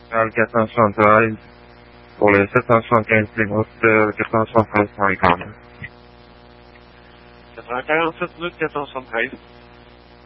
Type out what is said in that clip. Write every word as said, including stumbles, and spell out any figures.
jälkeen suuntaan poliisit on suuntiin, mutta jälkeen suuntaan aikaan. Det verkar ganska mycket som som hej.